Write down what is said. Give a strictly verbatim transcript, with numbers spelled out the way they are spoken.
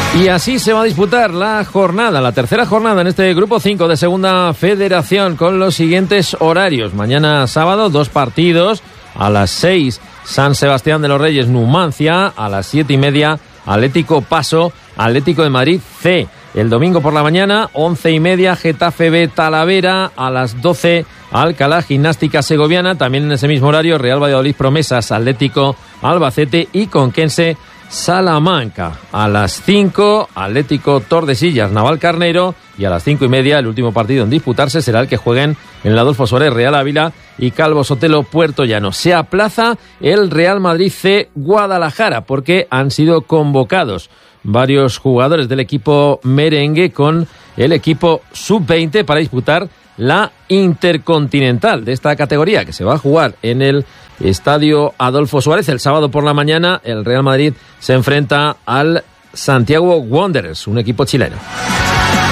Y así se va a disputar la jornada, la tercera jornada en este grupo cinco de Segunda Federación, con los siguientes horarios. Mañana sábado, dos partidos. A las seis, San Sebastián de los Reyes, Numancia. A las siete y media, Atlético Paso, Atlético de Madrid C. El domingo por la mañana, once y media, Getafe B, Talavera. A las doce, Alcalá, Gimnástica Segoviana. También en ese mismo horario, Real Valladolid, Promesas, Atlético Albacete y Conquense, Salamanca. A las cinco, Atlético Tordesillas, Navalcarnero. Y a las cinco y media, el último partido en disputarse será el que jueguen en el Adolfo Suárez, Real Ávila y Calvo Sotelo, Puerto Llano. Se aplaza el Real Madrid C, Guadalajara, porque han sido convocados varios jugadores del equipo merengue con el equipo sub veinte para disputar la Intercontinental de esta categoría, que se va a jugar en el Estadio Adolfo Suárez. El sábado por la mañana, el Real Madrid se enfrenta al Santiago Wanderers, un equipo chileno.